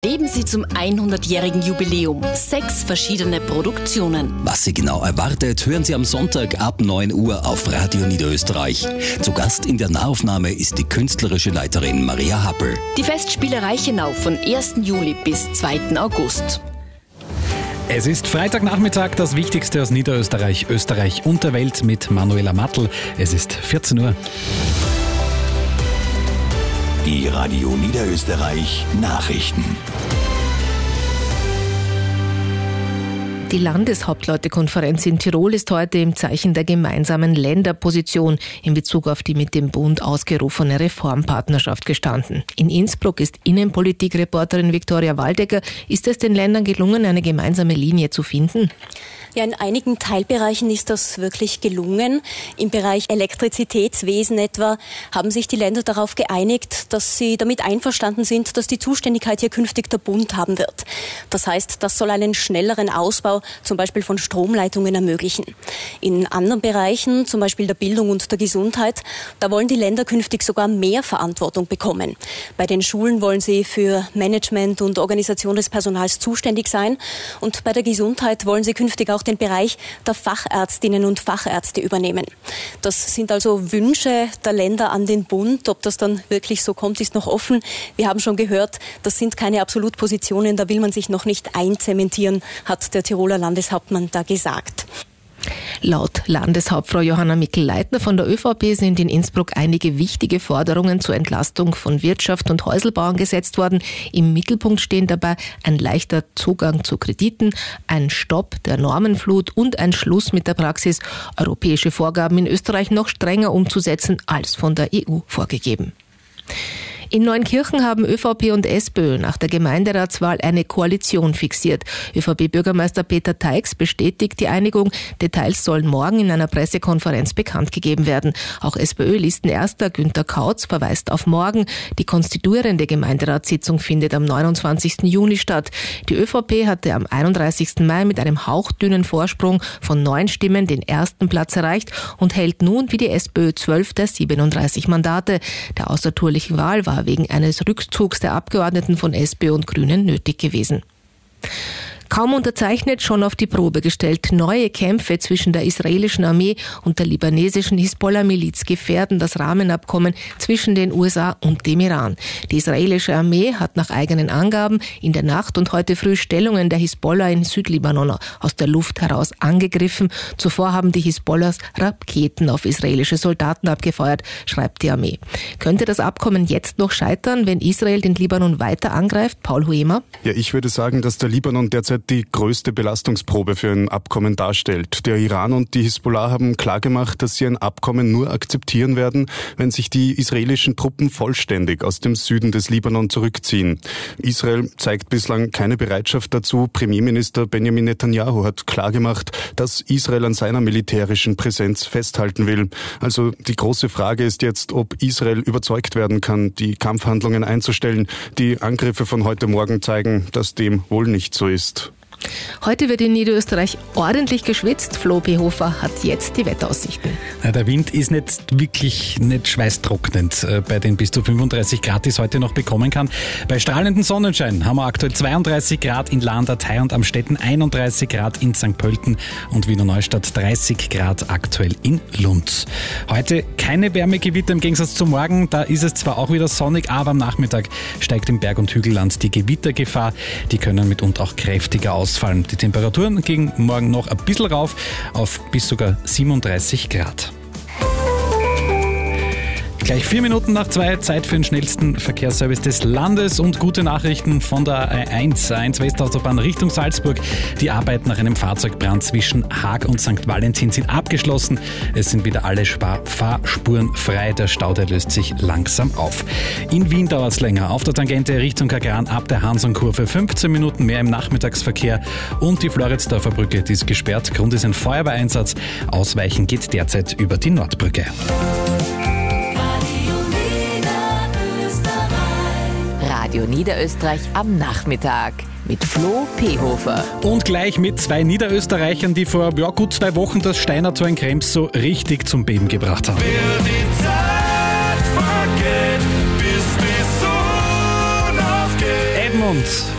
Leben Sie zum 100-jährigen Jubiläum. 6 verschiedene Produktionen. Was Sie genau erwartet, hören Sie am Sonntag ab 9 Uhr auf Radio Niederösterreich. Zu Gast in der Nahaufnahme ist die künstlerische Leiterin Maria Happel. Die Festspiele Reichenau von 1. Juli bis 2. August. Es ist Freitagnachmittag, das Wichtigste aus Niederösterreich, Österreich und der Welt mit Manuela Mattl. Es ist 14 Uhr. Die Radio Niederösterreich Nachrichten. Die Landeshauptleutekonferenz in Tirol ist heute im Zeichen der gemeinsamen Länderposition in Bezug auf die mit dem Bund ausgerufene Reformpartnerschaft gestanden. In Innsbruck ist Innenpolitikreporterin Viktoria Waldecker. Ist es den Ländern gelungen, eine gemeinsame Linie zu finden? Ja, in einigen Teilbereichen ist das wirklich gelungen. Im Bereich Elektrizitätswesen etwa haben sich die Länder darauf geeinigt, dass sie damit einverstanden sind, dass die Zuständigkeit hier künftig der Bund haben wird. Das heißt, das soll einen schnelleren Ausbau zum Beispiel von Stromleitungen ermöglichen. In anderen Bereichen, zum Beispiel der Bildung und der Gesundheit, da wollen die Länder künftig sogar mehr Verantwortung bekommen. Bei den Schulen wollen sie für Management und Organisation des Personals zuständig sein und bei der Gesundheit wollen sie künftig auch den Bereich der Fachärztinnen und Fachärzte übernehmen. Das sind also Wünsche der Länder an den Bund. Ob das dann wirklich so kommt, ist noch offen. Wir haben schon gehört, das sind keine Absolutpositionen, da will man sich noch nicht einzementieren, hat der Tiroler Landeshauptmann da gesagt. Laut Landeshauptfrau Johanna Mikl-Leitner von der ÖVP sind in Innsbruck einige wichtige Forderungen zur Entlastung von Wirtschaft und Häuselbauern gesetzt worden. Im Mittelpunkt stehen dabei ein leichter Zugang zu Krediten, ein Stopp der Normenflut und ein Schluss mit der Praxis, europäische Vorgaben in Österreich noch strenger umzusetzen als von der EU vorgegeben. In Neunkirchen haben ÖVP und SPÖ nach der Gemeinderatswahl eine Koalition fixiert. ÖVP-Bürgermeister Peter Teix bestätigt die Einigung. Details sollen morgen in einer Pressekonferenz bekannt gegeben werden. Auch SPÖ-Listenerster Günther Kautz verweist auf morgen. Die konstituierende Gemeinderatssitzung findet am 29. Juni statt. Die ÖVP hatte am 31. Mai mit einem hauchdünnen Vorsprung von 9 Stimmen den ersten Platz erreicht und hält nun wie die SPÖ 12 der 37 Mandate. Der außertourliche Wahl war wegen eines Rückzugs der Abgeordneten von SPÖ und Grünen nötig gewesen. Kaum unterzeichnet, schon auf die Probe gestellt. Neue Kämpfe zwischen der israelischen Armee und der libanesischen Hisbollah-Miliz gefährden das Rahmenabkommen zwischen den USA und dem Iran. Die israelische Armee hat nach eigenen Angaben in der Nacht und heute früh Stellungen der Hisbollah in Südlibanon aus der Luft heraus angegriffen. Zuvor haben die Hisbollahs Raketen auf israelische Soldaten abgefeuert, schreibt die Armee. Könnte das Abkommen jetzt noch scheitern, wenn Israel den Libanon weiter angreift? Paul Huemer? Ja, ich würde sagen, dass der Libanon derzeit die größte Belastungsprobe für ein Abkommen darstellt. Der Iran und die Hisbollah haben klargemacht, dass sie ein Abkommen nur akzeptieren werden, wenn sich die israelischen Truppen vollständig aus dem Süden des Libanon zurückziehen. Israel zeigt bislang keine Bereitschaft dazu. Premierminister Benjamin Netanyahu hat klargemacht, dass Israel an seiner militärischen Präsenz festhalten will. Also die große Frage ist jetzt, ob Israel überzeugt werden kann, die Kampfhandlungen einzustellen. Die Angriffe von heute Morgen zeigen, dass dem wohl nicht so ist. Heute wird in Niederösterreich ordentlich geschwitzt. Flo Pehofer hat jetzt die Wetteraussichten. Der Wind ist nicht schweißtrocknend bei den bis zu 35 Grad, die es heute noch bekommen kann. Bei strahlendem Sonnenschein haben wir aktuell 32 Grad in Landratei und Amstetten, 31 Grad in St. Pölten und Wiener Neustadt, 30 Grad aktuell in Lunds. Heute keine Wärmegewitter im Gegensatz zum Morgen. Da ist es zwar auch wieder sonnig, aber am Nachmittag steigt im Berg- und Hügelland die Gewittergefahr. Die können mitunter auch kräftiger ausfallen. Die Temperaturen gehen morgen noch ein bisschen rauf auf bis sogar 37 Grad. Gleich 4 Minuten nach 2, Zeit für den schnellsten Verkehrsservice des Landes und gute Nachrichten von der A1 Westautobahn Richtung Salzburg. Die Arbeiten nach einem Fahrzeugbrand zwischen Haag und St. Valentin sind abgeschlossen. Es sind wieder alle Fahrspuren frei. Der Stau, der löst sich langsam auf. In Wien dauert es länger. Auf der Tangente Richtung Kagran ab der Hansonkurve 15 Minuten mehr im Nachmittagsverkehr. Und die Floridsdorfer Brücke, die ist gesperrt. Grund ist ein Feuerwehreinsatz. Ausweichen geht derzeit über die Nordbrücke. Radio Niederösterreich am Nachmittag mit Flo Pehofer. Und gleich mit 2 Niederösterreichern, die vor gut 2 Wochen das Steinertor in Krems so richtig zum Beben gebracht haben. Wer die Zeit vergeht, bis die Sonne aufgeht. und